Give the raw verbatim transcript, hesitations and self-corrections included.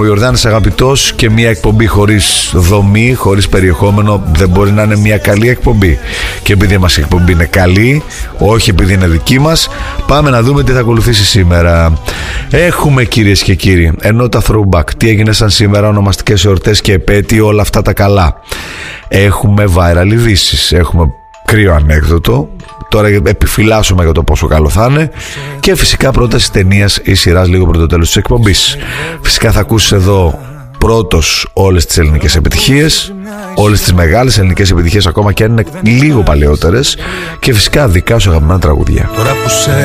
Ο Ιορδάνης αγαπητός, και μια εκπομπή χωρίς δομή, χωρίς περιεχόμενο δεν μπορεί να είναι μια καλή εκπομπή. Και επειδή μας η εκπομπή είναι καλή, όχι επειδή είναι δική μας, πάμε να δούμε τι θα ακολουθήσει σήμερα. Έχουμε, κυρίες και κύριοι, ενώ τα throwback, τι έγινε σαν σήμερα, ονομαστικές εορτές και επέτειοι, όλα αυτά τα καλά. Έχουμε viral ειδήσεις, έχουμε κρύο ανέκδοτο. Τώρα επιφυλάσσουμε για το πόσο καλό θα είναι. Και φυσικά πρόταση ταινίας ή σειράς λίγο πριν το τέλος της εκπομπής. Φυσικά θα ακούσεις εδώ πρώτος όλες τις ελληνικές επιτυχίες, όλες τις μεγάλες ελληνικές επιτυχίες, ακόμα και αν είναι λίγο παλαιότερες. Και φυσικά δικά σου αγαπημένα τραγούδια.